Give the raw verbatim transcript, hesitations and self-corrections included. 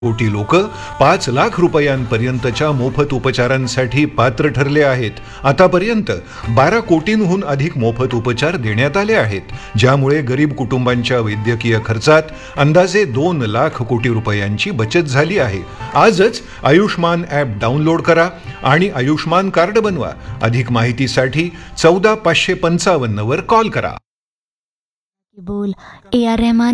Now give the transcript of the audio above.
कोटी लोक पाच लाख रुपयांपर्यंतच्या मोफत उपचारांसाठी पात्र ठरले आहेत. आतापर्यंत बारा कोटींहून अधिक मोफत उपचार देण्यात आले आहेत, ज्यामुळे गरीब कुटुंबांच्या वैद्यकीय खर्चात अंदाजे दोन लाख कोटी रुपयांची बचत झाली आहे. आजच आयुष्मान ॲप डाउनलोड करा आणि आयुष्मान कार्ड बनवा. अधिक माहितीसाठी चौदा पाचशे पंचावन्न वर कॉल करा. बोल ए आर रहमान